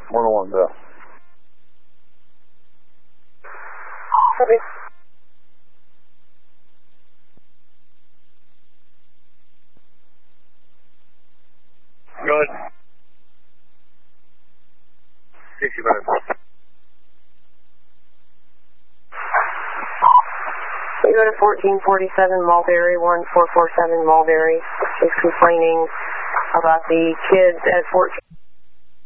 101 Bell. Okay. Go ahead. 65. We go to 1447 Mulberry, 1447 Mulberry is complaining about the kids at 14.